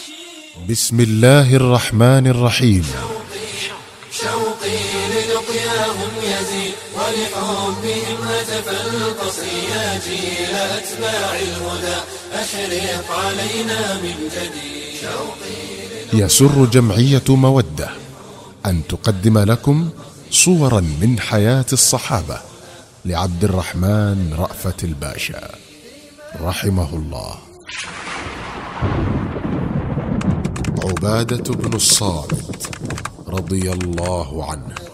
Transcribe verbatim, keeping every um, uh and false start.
بسم الله الرحمن الرحيم. شوقي للقياهم يزيد ولحبهم هتف القصر يا جيل أتباع الهدى أشرق علينا من جديد. يسر جمعية مودة أن تقدم لكم صورا من حياة الصحابة لعبد الرحمن رأفت الباشا رحمه الله. عبادة بن الصامت رضي الله عنه.